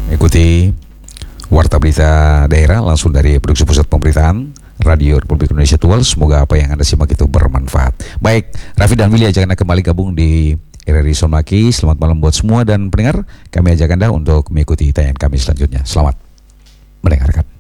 ikuti Warta Berita Daerah langsung dari Produksi Pusat Pemberitaan Radio Republik Indonesia Tual. Semoga apa yang Anda simak itu bermanfaat. Baik, Raffi dan Willy ajak Anda kembali gabung di RRI Sonmaki. Selamat malam buat semua dan pendengar. Kami ajak Anda untuk mengikuti tayangan kami selanjutnya. Selamat mendengarkan.